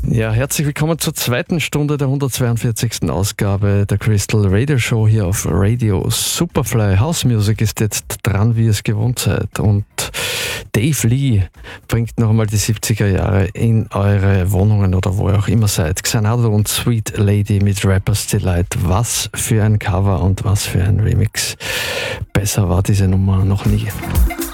Ja, herzlich willkommen zur zweiten Stunde der 142. Ausgabe der Crystal Radio Show hier auf Radio Superfly. House Music ist jetzt dran, wie ihr es gewohnt seid. Und Dave Lee bringt noch einmal die 70er Jahre in eure Wohnungen oder wo ihr auch immer seid. Xanadu und Sweet Lady mit Rapper's Delight. Was für ein Cover und was für ein Remix. Besser war diese Nummer noch nie.